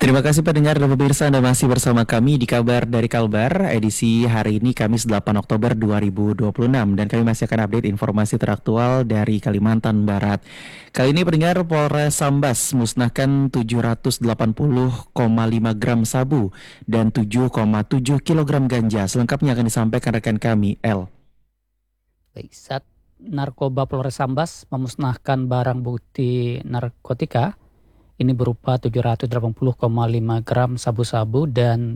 Terima kasih pendengar dan pemirsa, Anda masih bersama kami di Kabar dari Kalbar, edisi hari ini Kamis 8 Oktober 2026, dan kami masih akan update informasi teraktual dari Kalimantan Barat. Kali ini pendengar, Polres Sambas musnahkan 780,5 gram sabu dan 7,7 kilogram ganja. Selengkapnya akan disampaikan rekan kami, L. Baik, Sat Narkoba Polres Sambas memusnahkan barang bukti narkotika. Ini berupa 780,5 gram sabu-sabu dan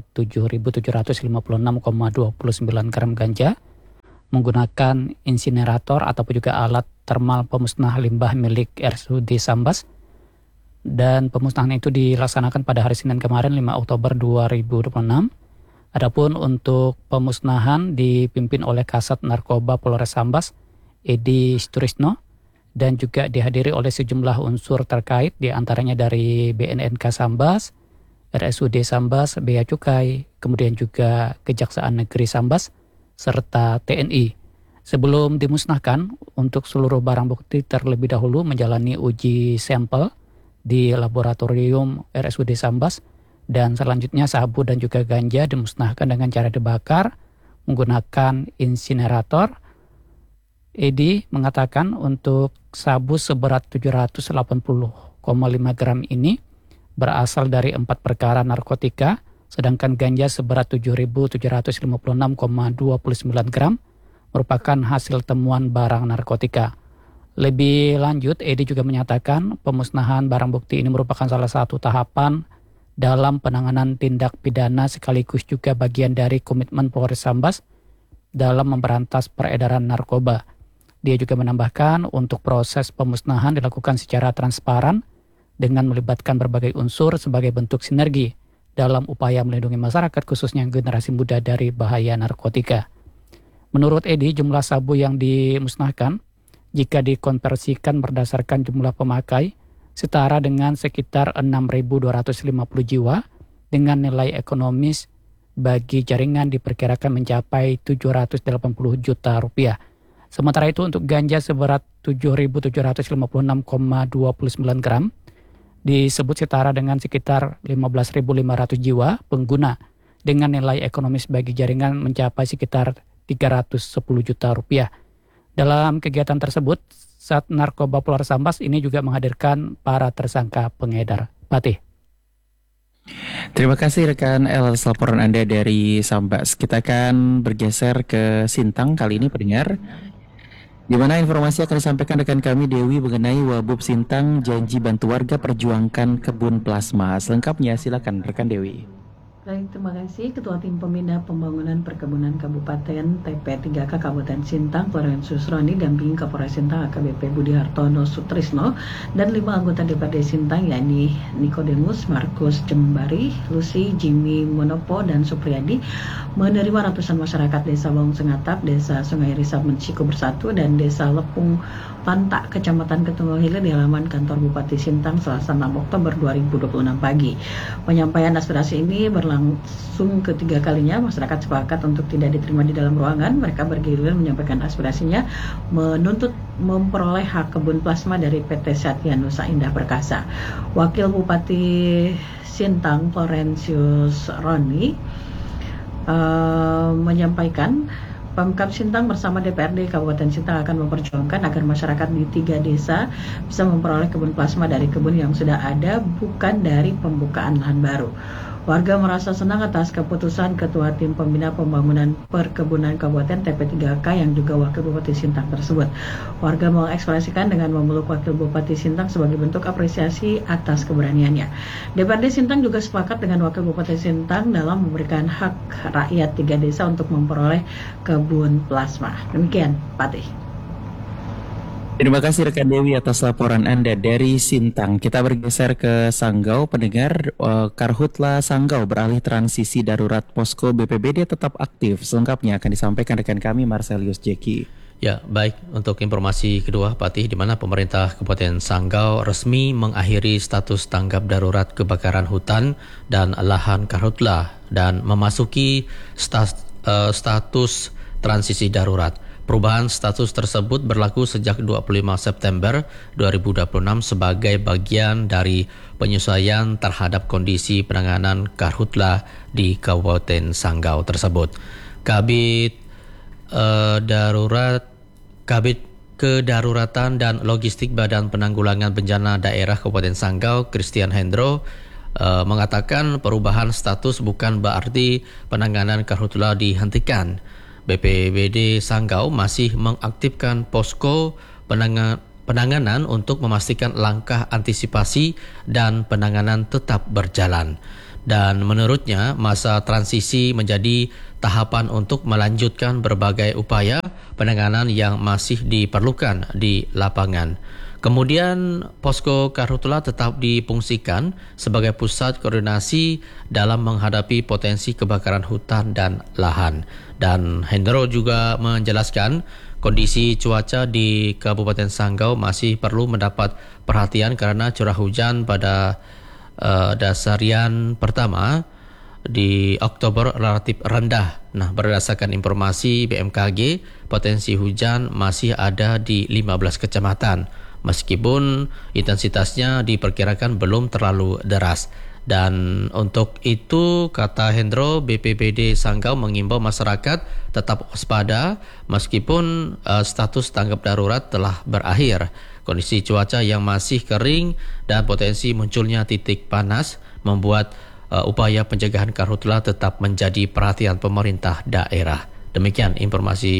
7.756,29 gram ganja menggunakan insinerator ataupun juga alat termal pemusnah limbah milik RSUD Sambas. Dan pemusnahan itu dilaksanakan pada hari Senin kemarin 5 Oktober 2026. Adapun untuk pemusnahan dipimpin oleh Kasat Narkoba Polres Sambas, Edi Sturisno, dan juga dihadiri oleh sejumlah unsur terkait, diantaranya dari BNNK Sambas, RSUD Sambas, Bea Cukai, kemudian juga Kejaksaan Negeri Sambas, serta TNI. Sebelum dimusnahkan, untuk seluruh barang bukti terlebih dahulu menjalani uji sampel di laboratorium RSUD Sambas, dan selanjutnya sabu dan juga ganja dimusnahkan dengan cara dibakar menggunakan insinerator. Edi mengatakan untuk sabu seberat 780,5 gram ini berasal dari 4 perkara narkotika, sedangkan ganja seberat 7.756,29 gram merupakan hasil temuan barang narkotika. Lebih lanjut, Edi juga menyatakan pemusnahan barang bukti ini merupakan salah satu tahapan dalam penanganan tindak pidana sekaligus juga bagian dari komitmen Polres Sambas dalam memberantas peredaran narkoba. Dia juga menambahkan untuk proses pemusnahan dilakukan secara transparan dengan melibatkan berbagai unsur sebagai bentuk sinergi dalam upaya melindungi masyarakat khususnya generasi muda dari bahaya narkotika. Menurut Edi, jumlah sabu yang dimusnahkan jika dikonversikan berdasarkan jumlah pemakai setara dengan sekitar 6.250 jiwa dengan nilai ekonomis bagi jaringan diperkirakan mencapai 780 juta rupiah. Sementara itu untuk ganja seberat 7.756,29 gram disebut setara dengan sekitar 15.500 jiwa pengguna dengan nilai ekonomis bagi jaringan mencapai sekitar 310 juta rupiah. Dalam kegiatan tersebut, Sat Narkoba Polres Sambas ini juga menghadirkan para tersangka pengedar. Patih. Terima kasih rekan El, laporan Anda dari Sambas. Kita akan bergeser ke Sintang kali ini pendengar, di mana informasi akan disampaikan rekan kami Dewi mengenai Wabub Sintang janji bantu warga perjuangkan kebun plasma. Selengkapnya silakan rekan Dewi. Baik, terima kasih. Ketua Tim Pembina Pembangunan Perkebunan Kabupaten TP3K Kabupaten Sintang, Florensius Roni, dampingi Kapolres Sintang AKBP Budi Hartono Sutrisno, dan 5 anggota DPRD Sintang, yakni Nikodemus, Markus Jembari, Lucy, Jimmy Monopo, dan Supriyadi, menerima ratusan masyarakat Desa Baung Sengatap, Desa Sungai Risap Menciko Bersatu, dan Desa Lepung Pantak, Kecamatan Ketunggal Hilir di halaman kantor Bupati Sintang Selasa 6 Oktober 2026 pagi. Penyampaian aspirasi ini berlangsung ketiga kalinya. Masyarakat sepakat untuk tidak diterima di dalam ruangan. Mereka bergiliran menyampaikan aspirasinya, menuntut memperoleh hak kebun plasma dari PT Satya Nusa Indah Perkasa. Wakil Bupati Sintang Florensius Roni menyampaikan Pemkab Sintang bersama DPRD Kabupaten Sintang akan memperjuangkan agar masyarakat di 3 desa bisa memperoleh kebun plasma dari kebun yang sudah ada, bukan dari pembukaan lahan baru. Warga merasa senang atas keputusan Ketua Tim Pembina Pembangunan Perkebunan Kabupaten TP3K yang juga Wakil Bupati Sintang tersebut. Warga mengekspresikan dengan memeluk Wakil Bupati Sintang sebagai bentuk apresiasi atas keberaniannya. DPRD Sintang juga sepakat dengan Wakil Bupati Sintang dalam memberikan hak rakyat 3 desa untuk memperoleh kebun plasma. Demikian, Patih. Terima kasih rekan Dewi atas laporan Anda dari Sintang. Kita bergeser ke Sanggau pendengar. Karhutla Sanggau beralih transisi darurat, posko BPBD tetap aktif. Selengkapnya akan disampaikan rekan kami Marcelius Jeki. Ya, baik. Untuk informasi kedua, Patih, di mana pemerintah Kabupaten Sanggau resmi mengakhiri status tanggap darurat kebakaran hutan dan lahan Karhutla dan memasuki status transisi darurat. Perubahan status tersebut berlaku sejak 25 September 2026 sebagai bagian dari penyesuaian terhadap kondisi penanganan karhutla di Kabupaten Sanggau tersebut. Kabid Kedaruratan dan Logistik Badan Penanggulangan Bencana Daerah Kabupaten Sanggau, Christian Hendro, mengatakan perubahan status bukan berarti penanganan karhutla dihentikan. BPBD Sanggau masih mengaktifkan posko penanganan untuk memastikan langkah antisipasi dan penanganan tetap berjalan. Dan menurutnya, masa transisi menjadi tahapan untuk melanjutkan berbagai upaya penanganan yang masih diperlukan di lapangan. Kemudian, posko karhutla tetap difungsikan sebagai pusat koordinasi dalam menghadapi potensi kebakaran hutan dan lahan. Dan Hendro juga menjelaskan kondisi cuaca di Kabupaten Sanggau masih perlu mendapat perhatian karena curah hujan pada dasarian pertama di Oktober relatif rendah. Nah, berdasarkan informasi BMKG, potensi hujan masih ada di 15 kecamatan, meskipun intensitasnya diperkirakan belum terlalu deras. Dan untuk itu, kata Hendro, BPBD Sanggau mengimbau masyarakat tetap waspada meskipun status tanggap darurat telah berakhir. Kondisi cuaca yang masih kering dan potensi munculnya titik panas membuat upaya pencegahan karhutla tetap menjadi perhatian pemerintah daerah. Demikian informasi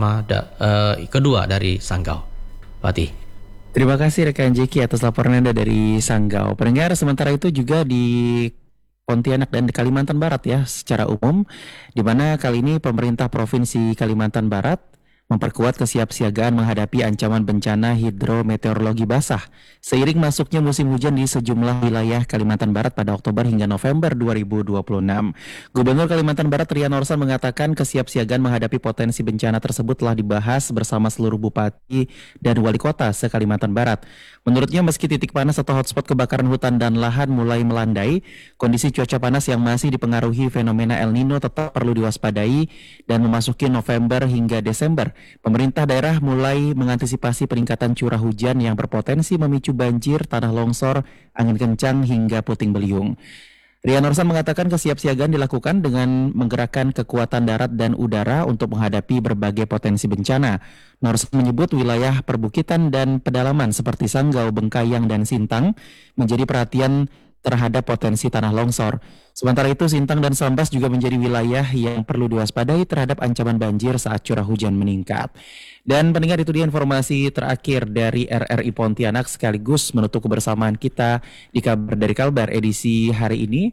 kedua dari Sanggau. Fatih. Terima kasih rekan Jeki atas laporan Anda dari Sanggau. Pendengar, sementara itu juga di Pontianak dan di Kalimantan Barat ya secara umum, di mana kali ini pemerintah Provinsi Kalimantan Barat memperkuat kesiapsiagaan menghadapi ancaman bencana hidrometeorologi basah seiring masuknya musim hujan di sejumlah wilayah Kalimantan Barat pada Oktober hingga November 2026. Gubernur Kalimantan Barat Rian Orsan mengatakan kesiapsiagaan menghadapi potensi bencana tersebut telah dibahas bersama seluruh bupati dan wali kota se-Kalimantan Barat. Menurutnya meski titik panas atau hotspot kebakaran hutan dan lahan mulai melandai, kondisi cuaca panas yang masih dipengaruhi fenomena El Nino tetap perlu diwaspadai dan memasuki November hingga Desember. Pemerintah daerah mulai mengantisipasi peningkatan curah hujan yang berpotensi memicu banjir, tanah longsor, angin kencang hingga puting beliung. Rian Orsan mengatakan kesiapsiagaan dilakukan dengan menggerakkan kekuatan darat dan udara untuk menghadapi berbagai potensi bencana. Orsan menyebut wilayah perbukitan dan pedalaman seperti Sanggau, Bengkayang, dan Sintang menjadi perhatian terhadap potensi tanah longsor. Sementara itu, Sintang dan Sambas juga menjadi wilayah yang perlu diwaspadai terhadap ancaman banjir saat curah hujan meningkat. Dan pendengar, itu dia informasi terakhir dari RRI Pontianak sekaligus menutup kebersamaan kita di Kabar dari Kalbar edisi hari ini,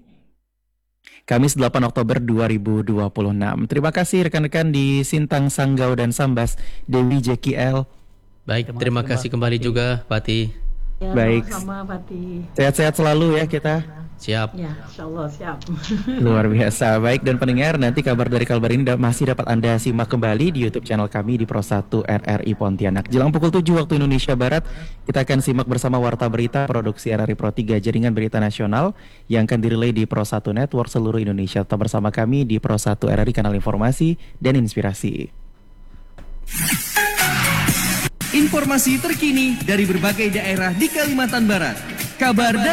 Kamis 8 Oktober 2026. Terima kasih rekan-rekan di Sintang, Sanggau, dan Sambas, Dewi, Jeki, L. Baik, terima kasih kembali juga, Pati. Ya, Baik. sama Fatih. Sehat-sehat selalu ya kita. Siap. Ya, insyaallah siap. Luar biasa. Baik, dan pendengar, nanti Kabar dari Kalbar ini masih dapat Anda simak kembali di YouTube channel kami di Pro 1 RRI Pontianak. Jelang pukul 7 waktu Indonesia Barat, kita akan simak bersama Warta Berita Produksi RRI Pro 3 Jaringan Berita Nasional yang akan direlay di Pro 1 Network seluruh Indonesia. Tetap bersama kami di Pro 1 RRI, kanal informasi dan inspirasi. Informasi terkini dari berbagai daerah di Kalimantan Barat. Kabar dari